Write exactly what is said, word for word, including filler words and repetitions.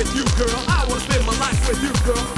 with you, girl. I wanna spend my life with you, girl.